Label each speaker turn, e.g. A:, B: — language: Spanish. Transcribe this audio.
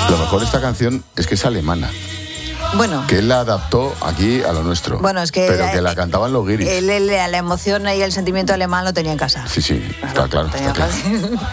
A: Lo mejor de esta canción es que es alemana.
B: Bueno.
A: Que él la adaptó aquí a lo nuestro.
B: Bueno, es que...
A: Pero que la cantaban los guiris.
B: La emoción y el sentimiento alemán lo tenía en casa.
A: Sí, está claro.